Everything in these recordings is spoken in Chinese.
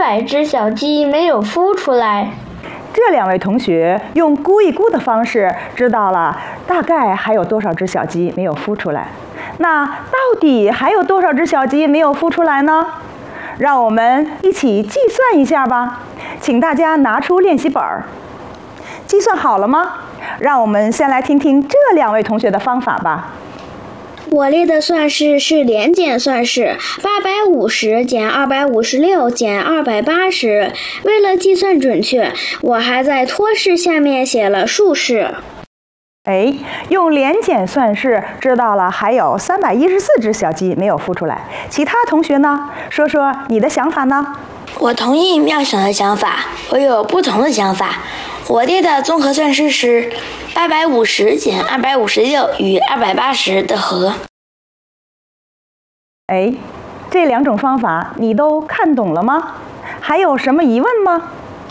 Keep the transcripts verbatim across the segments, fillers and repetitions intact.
百只小鸡没有孵出来。 这两位同学用估一估的方式知道了大概还有多少只小鸡没有孵出来。那到底还有多少只小鸡没有孵出来呢？让我们一起计算一下吧。请大家拿出练习本儿。计算好了吗？让我们先来听听这两位同学的方法吧。 我列的算式是连减算式，八百五十减二百五十六减二百八十。为了计算准确，我还在托式下面写了竖式。 哎，用连减算式知道了还有三百一十四只小鸡没有孵出来。其他同学呢？说说你的想法呢？ 我同意妙想的想法，我有不同的想法。我列的综合算式是八百五十减二百五十六与二百八十的和。 哎，这两种方法你都看懂了吗？还有什么疑问吗？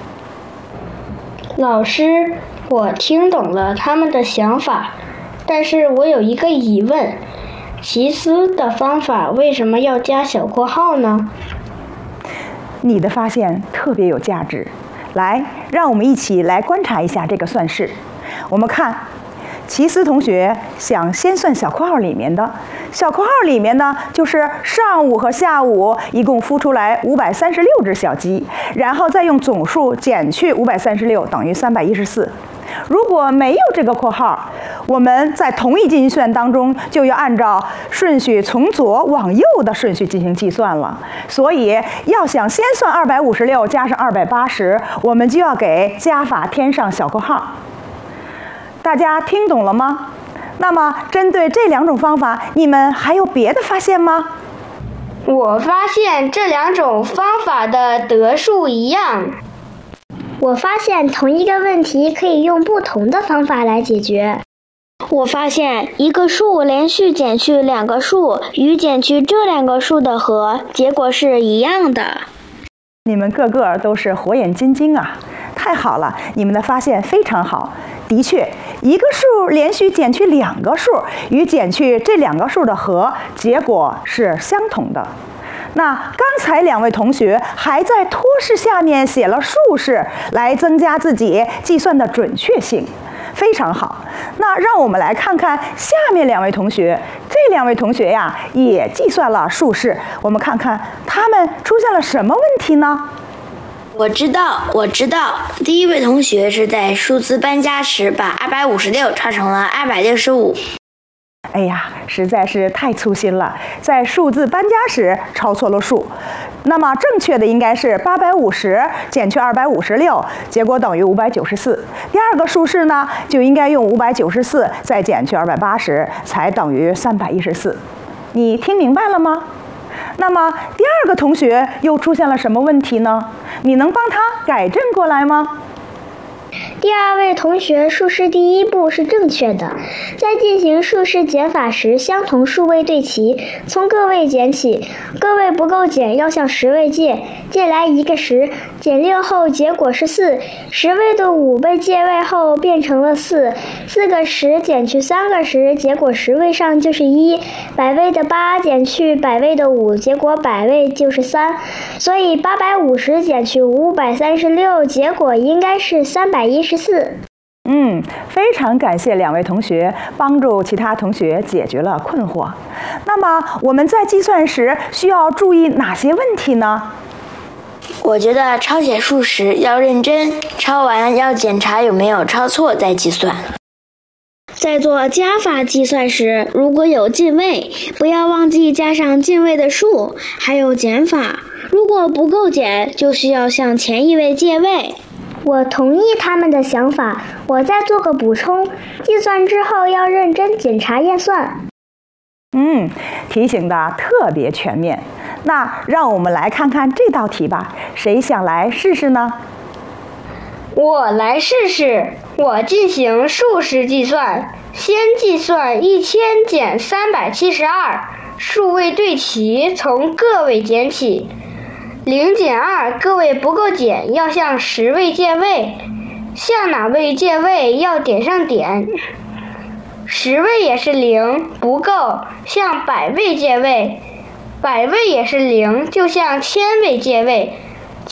老师，我听懂了他们的想法，但是我有一个疑问，奇思的方法为什么要加小括号呢？ 你的发现特别有价值。来，让我们一起来观察一下这个算式。我们看，奇思同学想先算小括号里面的，小括号里面呢，就是上午和下午一共孵出来五百三十六只小鸡，然后再用总数减去五百三十六，等于三百一十四。如果没有这个括号，我们在同一计算当中就要按照顺序从左往右的顺序进行计算了。所以要想先算二百五十六加上二百八十，我们就要给加法添上小括号。大家听懂了吗？那么针对这两种方法，你们还有别的发现吗？ 我发现这两种方法的得数一样。 我发现同一个问题可以用不同的方法来解决。 我发现一个数连续减去两个数与减去这两个数的和，结果是一样的。 你们个个都是火眼金睛啊！太好了，你们的发现非常好。的确，一个数连续减去两个数与减去这两个数的和，结果是相同的。那刚才两位同学还在托式下面写了竖式，来增加自己计算的准确性，非常好。那让我们来看看下面两位同学，这两位同学呀也计算了竖式，我们看看他们出现了什么问题呢？ 我知道，我知道，第一位同学是在数字搬家时把二百五十六拆成了二百六十五。 哎呀，实在是太粗心了，在数字搬家时抄错了数。那么正确的应该是八百五十减去二百五十六，结果等于五百九十四。第二个竖式呢，就应该用五百九十四再减去二百八十，才等于三百一十四。你听明白了吗？那么第二个同学又出现了什么问题呢？你能帮他改正过来吗？ 第二位同学竖式第一步是正确的，在进行竖式减法时，相同数位对齐，从个位减起，个位不够减要向十位借，借来一个十，减六后结果是四，十位的五被借位后变成了四，四个十减去三个十，结果十位上就是一，百位的八减去百位的五，结果百位就是三，所以八百五十减去五百三十六，结果应该是三百一十四。 嗯，非常感谢两位同学帮助其他同学解决了困惑。那么我们在计算时需要注意哪些问题呢？ 我觉得抄写数时要认真，抄完要检查有没有抄错再计算。 在做加法计算时，如果有进位，不要忘记加上进位的数，还有减法。如果不够减，就需要向前一位借位。 我同意他们的想法，我再做个补充，计算之后要认真检查验算。 嗯，提醒的特别全面。那让我们来看看这道题吧，谁想来试试呢？ 我来试试。我进行竖式计算，先计算一千减三百七十二，数位对齐，从个位减起。零减二，个位不够减，要向十位借位，向哪位借位要点上点。十位也是零，不够，向百位借位，百位也是零，就向千位借位。